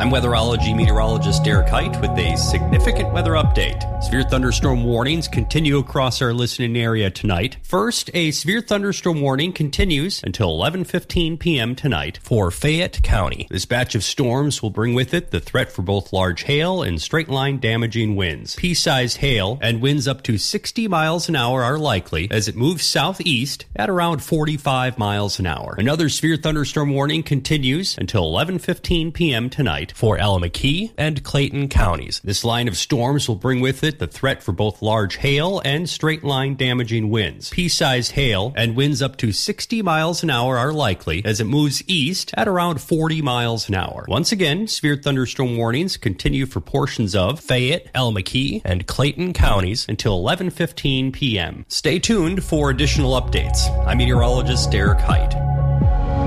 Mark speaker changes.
Speaker 1: I'm weatherology meteorologist Derek Height with a significant weather update. Severe thunderstorm warnings continue across our listening area tonight. First, a severe thunderstorm warning continues until 11:15 p.m. tonight for Fayette County. This batch of storms will bring with it the threat for both large hail and straight-line damaging winds. Pea-sized hail and winds up to 60 miles an hour are likely as it moves southeast at around 45 miles an hour. Another severe thunderstorm warning continues until 11:15 p.m. tonight for Allamakee and Clayton counties. This line of storms will bring with it the threat for both large hail and straight-line damaging winds. Pea-sized hail and winds up to 60 miles an hour are likely as it moves east at around 40 miles an hour. Once again, severe thunderstorm warnings continue for portions of Fayette, Allamakee, and Clayton counties until 11:15 p.m. Stay tuned for additional updates. I'm meteorologist Derek Height.